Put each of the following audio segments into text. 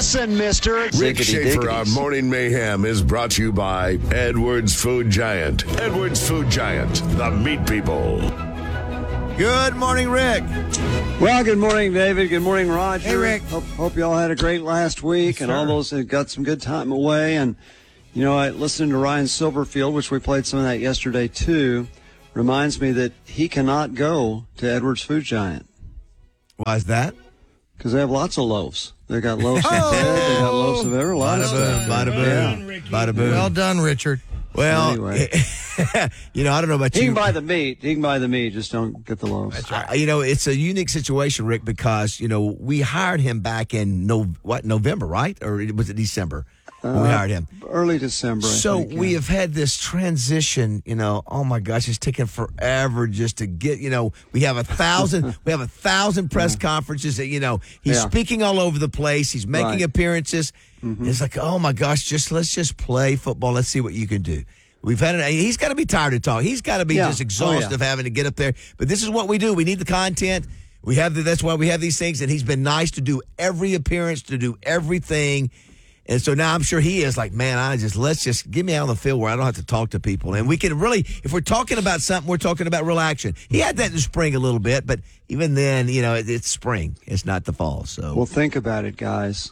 Listen, mister. Rick Schaefer, our Morning Mayhem, is brought to you by Edwards Food Giant. Edwards Food Giant, the meat people. Good morning, Rick. Well, good morning, David. Good morning, Roger. Hey, Rick. Hope you all had a great last week, and all those that got some good time away. And, you know, I listened to Ryan Silverfield, which we played some of that yesterday, too. Reminds me that he cannot go to Edwards Food Giant. Why is that? Because they have lots of loaves. They got loaves of bread. They got loaves of every lot of stuff. Bada boom. Well done, Richard. Well, anyway. You know, I don't know about you. He can buy the meat. Just don't get the loaves. That's right. You know, it's a unique situation, Rick, because, you know, we hired him back in November, right? Or was it December? When we hired him. Early December, So I think, we have had this transition, you know, oh my gosh, it's taken forever just to get, you know, we have 1,000 press conferences that, you know, he's speaking all over the place. He's making appearances. Mm-hmm. It's like, oh my gosh, let's just play football. Let's see what you can do. We've had he's got to be tired of talking. He's got to be just exhausted of having to get up there. But this is what we do. We need the content. That's why we have these things. And he's been nice to do every appearance, to do everything. And so now I'm sure he is like, man, let's just get me out on the field where I don't have to talk to people. And we can really, if we're talking about something, we're talking about real action. He had that in the spring a little bit, but even then, you know, it's spring. It's not the fall. So, well, think about it, guys.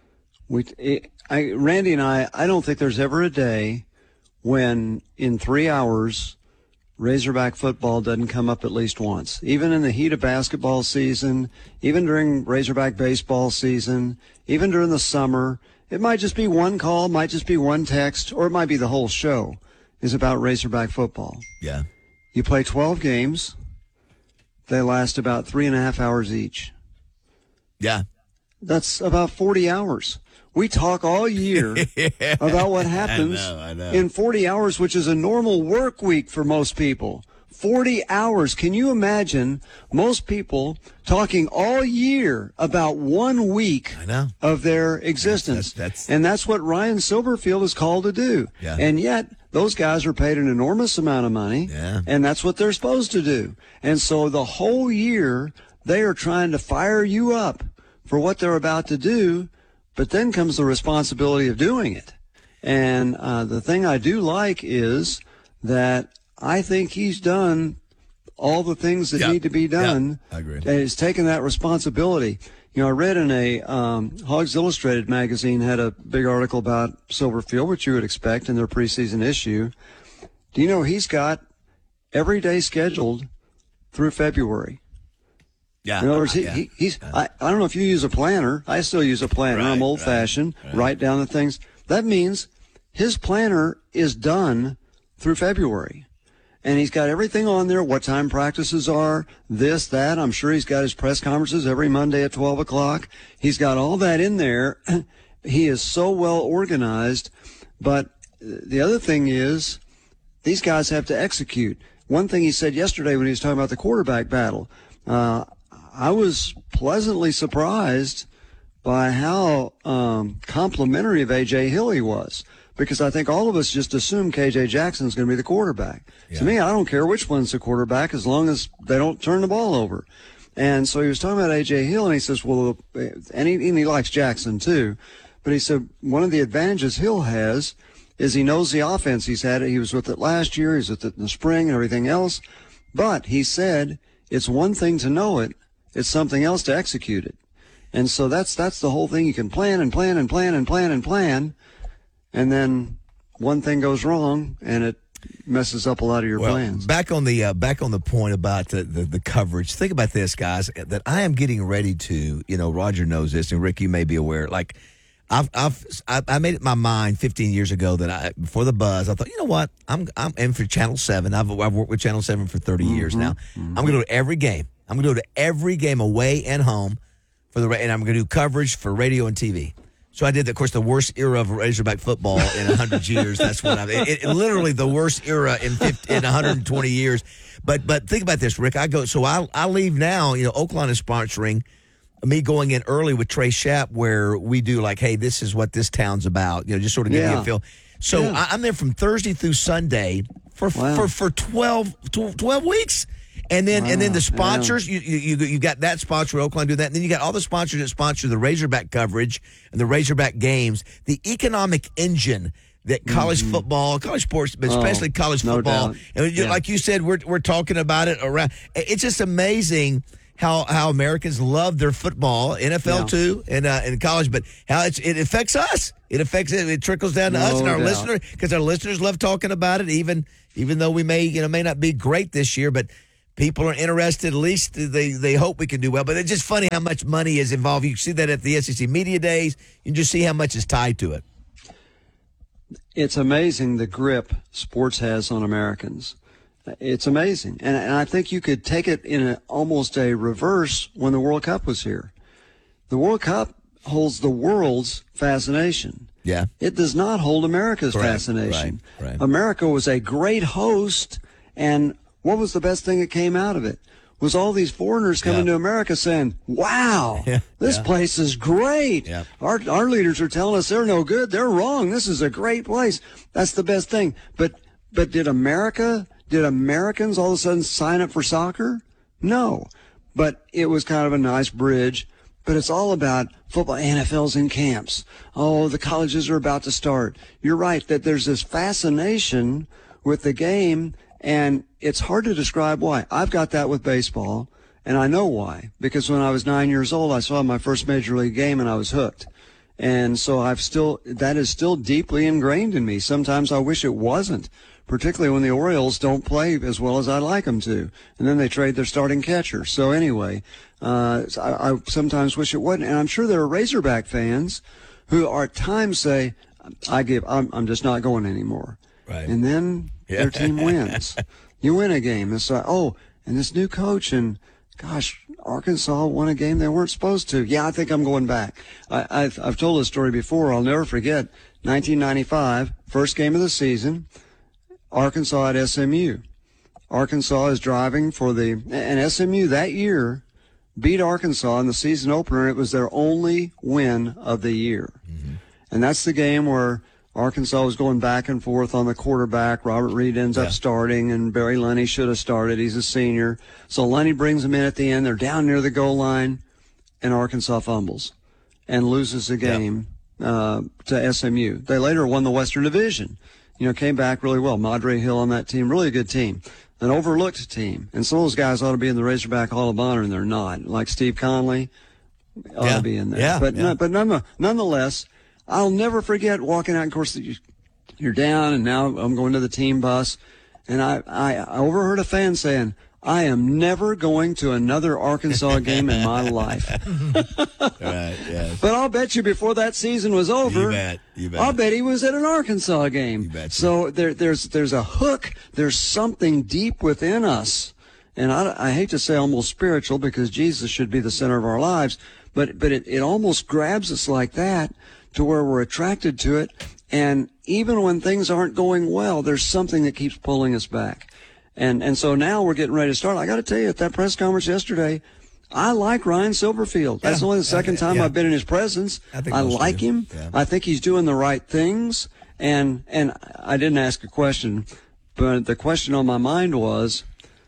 Randy and I don't think there's ever a day when in 3 hours, Razorback football doesn't come up at least once. Even in the heat of basketball season, even during Razorback baseball season, even during the summer. It might just be one call, might just be one text, or it might be the whole show is about Razorback football. Yeah. You play 12 games. They last about 3.5 hours each. Yeah. That's about 40 hours. We talk all year about what happens I know. in 40 hours, which is a normal work week for most people. 40 hours. Can you imagine most people talking all year about 1 week of their existence? And that's what Ryan Silverfield is called to do. Yeah. And yet, those guys are paid an enormous amount of money, and that's what they're supposed to do. And so the whole year, they are trying to fire you up for what they're about to do, but then comes the responsibility of doing it. And the thing I do like is that I think he's done all the things that need to be done. I agree. And he's taken that responsibility. You know, I read in a Hogs Illustrated magazine had a big article about Silverfield, which you would expect in their preseason issue. Do you know he's got every day scheduled through February? Yeah. In other words, he's. I don't know if you use a planner. I still use a planner. I'm old-fashioned. Write down the things. That means his planner is done through February. And he's got everything on there, what time practices are, this, that. I'm sure he's got his press conferences every Monday at 12 o'clock. He's got all that in there. He is so well organized. But the other thing is these guys have to execute. One thing he said yesterday when he was talking about the quarterback battle, I was pleasantly surprised by how complimentary of A.J. Hill he was. Because I think all of us just assume K.J. Jackson's going to be the quarterback. To me, I don't care which one's the quarterback as long as they don't turn the ball over. And so he was talking about A.J. Hill, and he says, well, and he likes Jackson too. But he said one of the advantages Hill has is he knows the offense. He's had it. He was with it last year. He's with it in the spring and everything else. But he said it's one thing to know it. It's something else to execute it. And so that's the whole thing. You can plan and plan and plan and plan and plan. And then one thing goes wrong, and it messes up a lot of your plans. Back on the point about the coverage. Think about this, guys. That I am getting ready to. You know, Roger knows this, and Rick, you may be aware. Like, I made it my mind 15 years ago that before the buzz, I thought, you know what, I'm in for Channel 7. I've worked with Channel 7 for 30 years now. I'm going to go to every game. I'm going to go to every game away and home and I'm going to do coverage for radio and TV. So I did, of course, the worst era of Razorback football in 100 years. That's what literally the worst era in 120 years. But think about this, Rick. I leave now. You know, Oakland is sponsoring me going in early with Trey Schapp, where we do like, hey, this is what this town's about. You know, just sort of give you a feel. So I'm there from Thursday through Sunday for 12 weeks. And then the Wow, sponsors, you got that sponsor, Oakland do that. And then you got all the sponsors that sponsor the Razorback coverage and the Razorback games. The economic engine that college football, college sports, but especially college no football. doubt. And like you said, we're talking about it around. It's just amazing how Americans love their football, NFL too, and in college, but how it affects us. It trickles down to us and our doubt. listeners, because our listeners love talking about it, even though we may not be great this year, but people are interested. At least they hope we can do well. But it's just funny how much money is involved. You see that at the SEC Media Days. You just see how much is tied to it. It's amazing the grip sports has on Americans. It's amazing. And I think you could take it in almost a reverse when the World Cup was here. The World Cup holds the world's fascination. Yeah. It does not hold America's fascination. Right. America was a great host, and what was the best thing that came out of it? Was all these foreigners coming to America saying, wow, this place is great. Yeah. Our leaders are telling us they're no good. They're wrong. This is a great place. That's the best thing. But did Americans all of a sudden sign up for soccer? No. But it was kind of a nice bridge. But it's all about football. NFL's in camps. Oh, the colleges are about to start. You're right that there's this fascination with the game, and it's hard to describe why. I've got that with baseball, and I know why. Because when I was 9 years old, I saw my first major league game, and I was hooked. And so that is still deeply ingrained in me. Sometimes I wish it wasn't, particularly when the Orioles don't play as well as I'd like them to. And then they trade their starting catcher. So anyway, I sometimes wish it wasn't. And I'm sure there are Razorback fans who are at times say, I'm just not going anymore. Right. And then their team wins. You win a game. It's like, and this new coach, and gosh, Arkansas won a game they weren't supposed to. Yeah, I think I'm going back. I've told this story before. I'll never forget 1995, first game of the season, Arkansas at SMU. Arkansas is driving and SMU that year beat Arkansas in the season opener. It was their only win of the year. Mm-hmm. And that's the game where Arkansas was going back and forth on the quarterback. Robert Reed ends up starting, and Barry Lunny should have started. He's a senior. So Lunny brings him in at the end. They're down near the goal line, and Arkansas fumbles and loses the game to SMU. They later won the Western Division. Came back really well. Madre Hill on that team, really good team. An overlooked team. And some of those guys ought to be in the Razorback Hall of Honor, and they're not. Like Steve Conley ought to be in there. But nonetheless, I'll never forget walking out. Of course, you're down, and now I'm going to the team bus. And I overheard a fan saying, I am never going to another Arkansas game in my life. Right, yes. But I'll bet you before that season was over, you bet. I'll bet he was at an Arkansas game. You bet. So there's a hook. There's something deep within us. And I hate to say almost spiritual, because Jesus should be the center of our lives, but it almost grabs us like that to where we're attracted to it. And even when things aren't going well, there's something that keeps pulling us back. And so now we're getting ready to start. I got to tell you, at that press conference yesterday, I like Ryan Silverfield. That's only the second time I've been in his presence. I like him. Yeah. I think he's doing the right things. And I didn't ask a question, but the question on my mind was,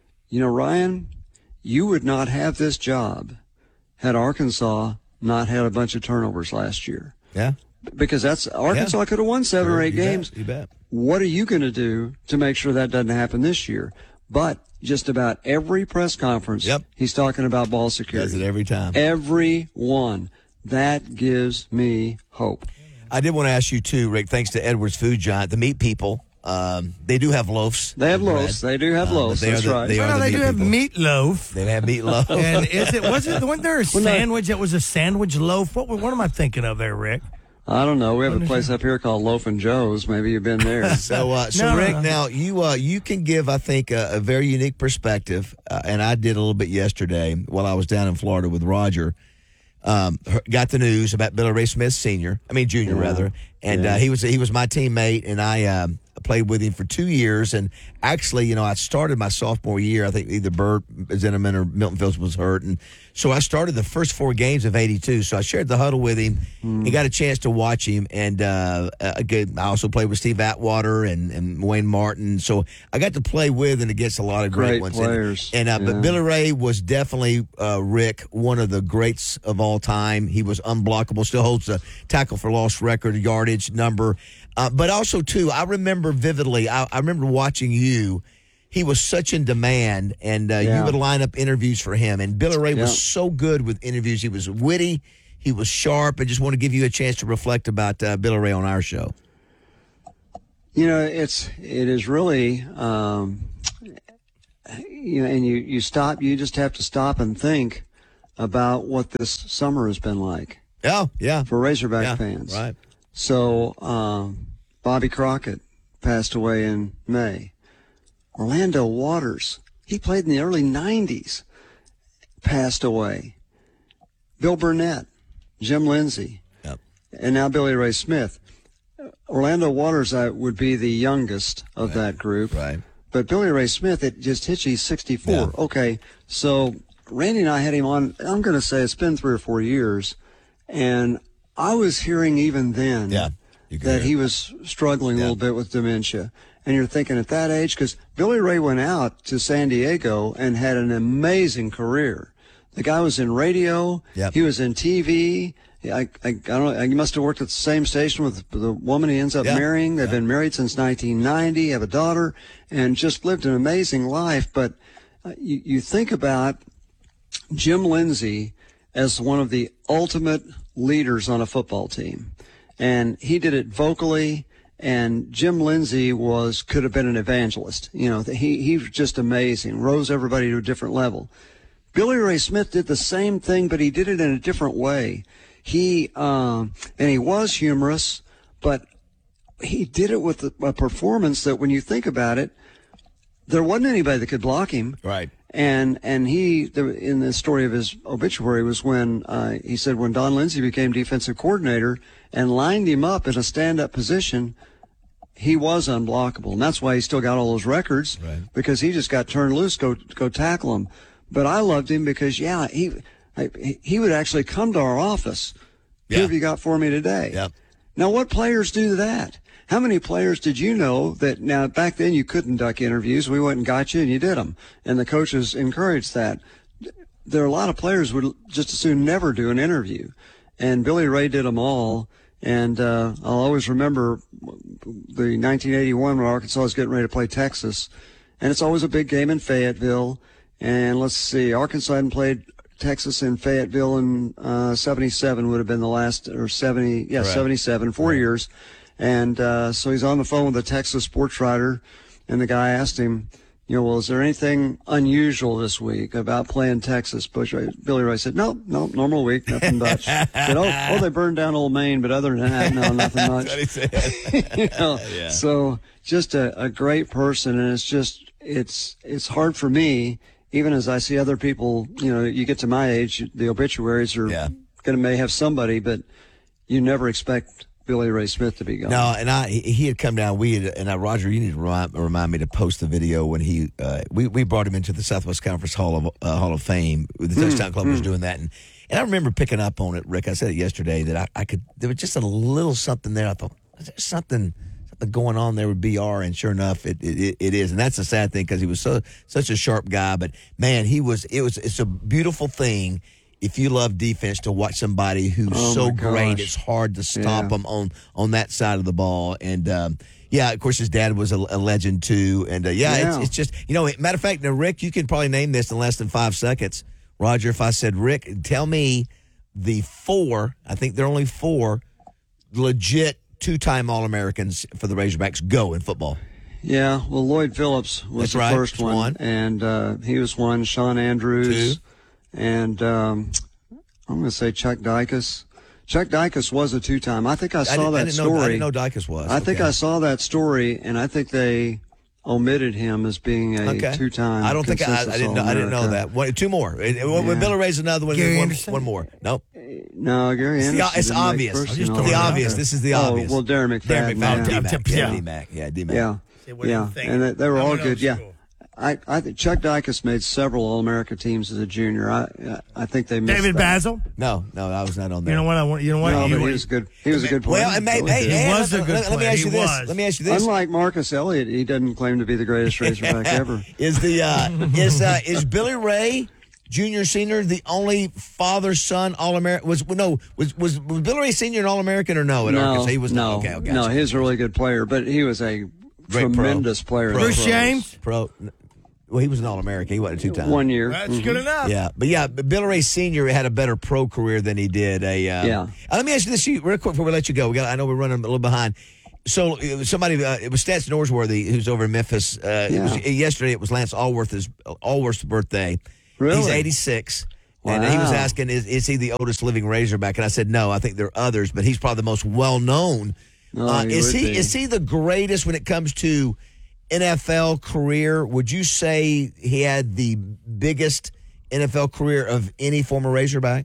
Ryan, you would not have this job had Arkansas not had a bunch of turnovers last year. Yeah. Because Arkansas could have won 7 or 8 games. You bet. What are you going to do to make sure that doesn't happen this year? But just about every press conference, he's talking about ball security. Does it every time. Every one. That gives me hope. I did want to ask you, too, Rick, thanks to Edwards Food Giant, the meat people. They do have loaves. They have loaves. They do have loaves. That's right. They do have meatloaf. They have meatloaf. And wasn't there a sandwich that was a sandwich loaf? What am I thinking of there, Rick? I don't know. We have a place up here called Loaf and Joe's. Maybe you've been there. So Rick, now you can give, I think, a very unique perspective, and I did a little bit yesterday while I was down in Florida with Roger. Got the news about Billy Ray Smith Jr., rather, and he was my teammate, and I played with him for 2 years. And actually, I started my sophomore year. I think either Bert Zinneman or Milton Phillips was hurt. And so I started the first 4 games of 82. So I shared the huddle with him and got a chance to watch him. And I also played with Steve Atwater and Wayne Martin. So I got to play with and against a lot of great ones. Players. But Billy Ray was definitely, Rick, one of the greats of all time. He was unblockable, still holds the tackle for loss record, yardage number. But also, too, I remember vividly, I remember watching you. He was such in demand, and you would line up interviews for him. And Billy Ray was so good with interviews. He was witty. He was sharp. I just want to give you a chance to reflect about Billy Ray on our show. It is really, and you just have to stop and think about what this summer has been like. Oh, yeah. For Razorback fans. Right. So, Bobby Crockett passed away in May. Orlando Waters, he played in the early 90s, passed away. Bill Burnett, Jim Lindsay, and now Billy Ray Smith. Orlando Waters would be the youngest of that group. Right. But Billy Ray Smith, it just hits you, he's 64. Yeah. Okay, so Randy and I had him on, I'm going to say it's been 3 or 4 years, and I was hearing even then that he was struggling a little bit with dementia. And you're thinking at that age, because Billy Ray went out to San Diego and had an amazing career. The guy was in radio. Yep. He was in TV. I don't know. He must have worked at the same station with the woman he ends up marrying. They've been married since 1990, have a daughter, and just lived an amazing life. But you think about Jim Lindsay as one of the ultimate leaders on a football team. And he did it vocally. And Jim Lindsay could have been an evangelist. He was just amazing, rose everybody to a different level. Billy Ray Smith did the same thing, but he did it in a different way. He was humorous, but he did it with a performance that when you think about it, there wasn't anybody that could block him. Right. And in the story of his obituary was when he said when Don Lindsay became defensive coordinator and lined him up in a stand-up position, he was unblockable. And that's why he still got all those records, because he just got turned loose, go tackle him. But I loved him because, he would actually come to our office. Who have you got for me today? Yep. Now, what players do that? How many players did you know that now back then you couldn't duck interviews? We went and got you and you did them. And the coaches encouraged that. There are a lot of players who would just as soon never do an interview. And Billy Ray did them all. And I'll always remember the 1981 when Arkansas was getting ready to play Texas. And it's always a big game in Fayetteville. And let's see, Arkansas hadn't played Texas in Fayetteville in 77 would have been the last, or 77, 4 years. And so he's on the phone with a Texas sports writer, and the guy asked him, is there anything unusual this week about playing Texas? Billy Ray said, no, normal week, nothing much. Said, they burned down Old Main, but other than that, no, nothing much. So just a great person, and it's hard for me, even as I see other people, you get to my age, the obituaries are may have somebody, but you never expect Billy Ray Smith to be gone. No, and he had come down. Roger, you need to remind me to post the video when we brought him into the Southwest Conference Hall of Fame. The Touchdown Club was doing that, and I remember picking up on it, Rick. I said it yesterday that I could. There was just a little something there. I thought there's something going on there with BR, and sure enough, it is, and that's the sad thing because he was such a sharp guy. But man, it's a beautiful thing. If you love defense, to watch somebody who's so great, it's hard to stop them on that side of the ball. And, of course, his dad was a legend, too. And, it's just, matter of fact, now, Rick, you can probably name this in less than 5 seconds. Roger, if I said, Rick, tell me the 4, I think there are only 4 legit two-time All-Americans for the Razorbacks go in football. Yeah, well, Lloyd Phillips was the first one. And he was one. Sean Andrews. 2. And I'm going to say Chuck Dicus. Chuck Dicus was a 2-time. I think I saw that story. I didn't know Dicus was. I think I saw that story, and I think they omitted him as being a 2-time. I didn't know that. 2 more. When Billy Ray's another one, one more. Nope. No, Gary It's Anderson. it's didn't make obvious. first Just team the All-American. obvious. This is the obvious. Oh, well, Darren Darren McFadden. McFadden. yeah. D-Mac. Yeah, D-Mac. Yeah, what do you think? and they were all Coming up good. Yeah, school. I think Chuck Dicus made several All-America teams as a junior. I think they missed David that. Basil. No, I was not on there. You know what I want? You know what? No, You but he were- was good. He was a good player. Well, and maybe, hey, He hey, was a good let me player. ask you He this. was. Let me ask you this. Unlike Marcus Elliott, he doesn't claim to be the greatest Razorback ever. Is is Billy Ray Jr. Senior the only father-son All-American? Was Billy Ray Senior an All-American or no? At Arkansas, he was no, not. Okay, gotcha. no. He's a really good player, but he was a Great tremendous player. in the Bruce pros. James. Pro. Well, he was an All-American. He wasn't 2 times. 1 year. That's good enough. Yeah, but Billy Ray Senior had a better pro career than he did. Let me ask you this, real quick before we let you go. I know we're running a little behind. So somebody, it was Stats Norsworthy, who's over in Memphis. Yesterday it was Lance Allworth's birthday. Really? He's 86. And he was Wow. asking, is he the oldest living Razorback? And I said, no, I think there are others, but he's probably the most well-known. He Is would he be. is he the greatest when it comes to NFL career? Would you say he had the biggest NFL career of any former Razorback?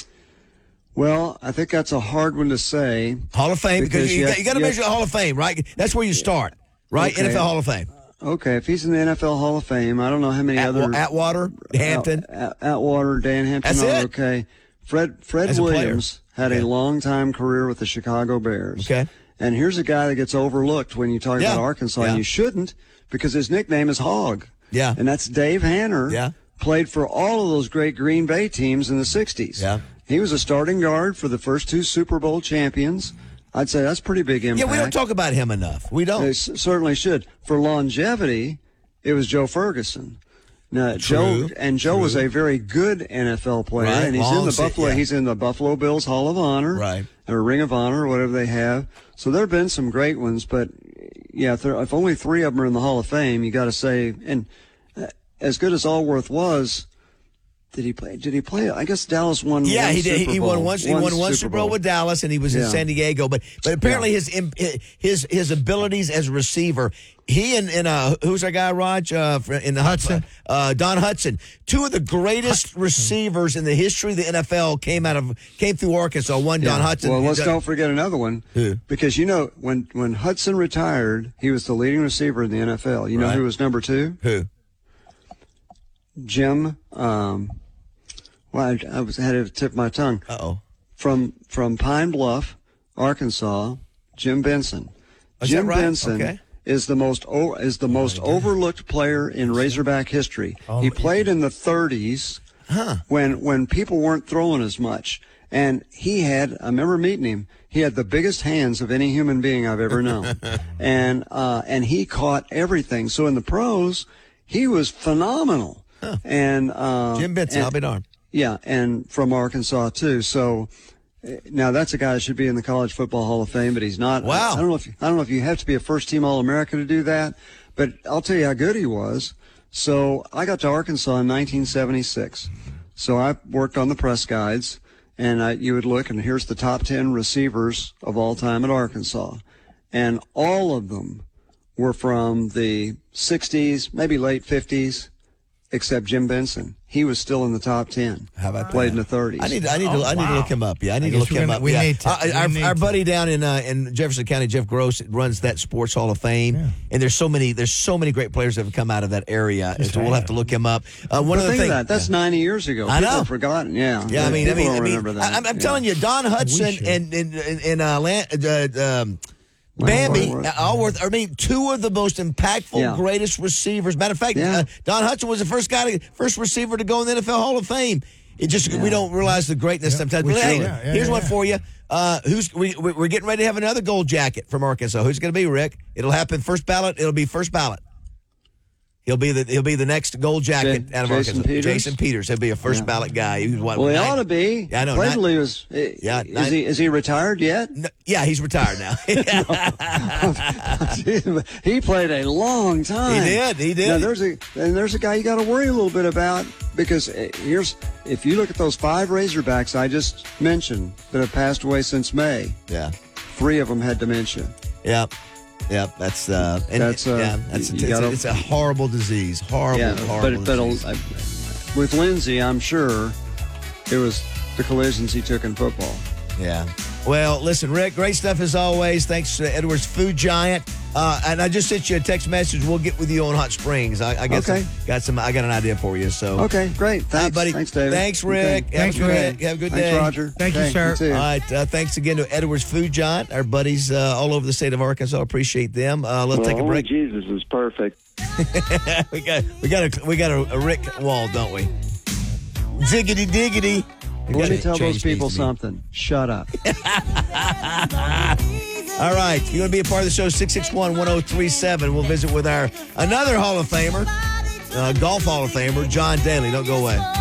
Well, I think that's a hard one to say. Hall of Fame, because you got to yes. measure the Hall of Fame, right? That's where you start, right? Okay. NFL Hall of Fame. Okay, if he's in the NFL Hall of Fame, I don't know how many other Atwater, Hampton. Atwater, Dan Hampton. That's are it? Okay, Fred As a player. Williams had Okay. a long time career with the Chicago Bears. Okay. And here's a guy that gets overlooked when you talk Yeah. about Arkansas, Yeah. and you shouldn't, because his nickname is Hog. Yeah. And that's Dave Hanner. Yeah. Played for all of those great Green Bay teams in the 60s. Yeah. He was a starting guard for the first 2 Super Bowl champions. I'd say that's pretty big impact. Yeah, we don't talk about him enough. We don't. They certainly should. For longevity, it was Joe Ferguson. Now, Joe was a very good NFL player, Right, and he's in the Buffalo. yeah. He's in the Buffalo Bills Hall of Honor, Right. or Ring of Honor, or whatever they have. So there have been some great ones, but yeah, if only 3 of them are in the Hall of Fame, you got to say. And as good as Allworth was, did he play? I guess Dallas won. Yeah, one he did. Super He Bowl. won one Super Bowl with Dallas, and he was in Yeah. San Diego. But apparently his abilities as a receiver, he and who's our guy, Raj, in the Hudson. Don Hudson, 2 of the greatest receivers in the history of the NFL came through Arkansas. One, Don Hudson. Well, don't forget another one. Who? Because when Hudson retired, he was the leading receiver in the NFL. You know Right. who was number 2? Who? Jim. I had to tip my tongue. Uh-oh. From Pine Bluff, Arkansas, Jim Benson. Is Jim that right? Benson Okay. is the most overlooked player in Razorback history. He played in the 30s when people weren't throwing as much, and I remember meeting him. He had the biggest hands of any human being I've ever known, and he caught everything. So in the pros, he was phenomenal. And Jim Benson, I'll be darned. yeah, and from Arkansas too. So now that's a guy that should be in the College Football Hall of Fame, but he's not. Wow. I don't know if you have to be a first-team All-America to do that, but I'll tell you how good he was. So I got to Arkansas in 1976. So I worked on the press guides, and you would look, and here's the top 10 receivers of all time at Arkansas, and all of them were from the 60s, maybe late 50s. Except Jim Benson, he was still in the top 10. How about Played that? in the 30s. I need to look him up. Yeah, I need to guess look him we're up. gonna- we Yeah. need to. Our buddy down in Jefferson County, Jeff Gross, runs that Sports Hall of Fame, and there's so many great players that have come out of that area. So we'll have to look him up. One But other think thing, of that. That's 90 years ago. I People know. have forgotten. Yeah. yeah, People don't remember that. I'm Yeah. telling you, Don Hudson should. Allworth. Bambi, Allworth. I mean, 2 of the most impactful, Yeah. greatest receivers. Matter of fact, Yeah. Don Hudson was the first receiver to go in the NFL Hall of Fame. It just we don't realize the greatness sometimes. we But hey, should. Yeah, here's one yeah. for you. We're getting ready to have another gold jacket from Arkansas. Who's it going to be, Rick? It'll happen first ballot. It'll be first ballot. He'll be the next gold jacket out of Jason Arkansas. Peters? Jason Peters. He'll be a first ballot guy. He was what? Well, he 9 ought to be. Yeah, I know. Played till he was. Yeah, Is he retired yet? No, yeah, he's retired now. He played a long time. He did. Now there's a guy you got to worry a little bit about, because if you look at those 5 Razorbacks I just mentioned that have passed away since May, Yeah. 3 of them had dementia. Yep. That's you gotta- it's a horrible disease. Horrible Yeah, disease. but with Lindsay, I'm sure there the collisions he took in football. Yeah. Well, listen, Rick, great stuff as always. Thanks to Edwards Food Giant. And I just sent you a text message. We'll get with you on Hot Springs. I got Okay. I got an idea for you. So Okay, great. Thanks, buddy. Thanks, David. Thanks, Rick. Okay. Have a Thanks, good Rick. day. Have a good Thanks, day. Roger. Thank you, Okay, sir. too. All right. Thanks again to Edwards Food Giant, our buddies all over the state of Arkansas. Appreciate them. Let's take a only break. Jesus is perfect. we got a Rick wall, don't we? Ziggity diggity. Let me tell those Change people needs to be- something. Shut up. All right. You want to be a part of the show? 661-1037. We'll visit with another Hall of Famer, golf Hall of Famer, John Daly. Don't go away.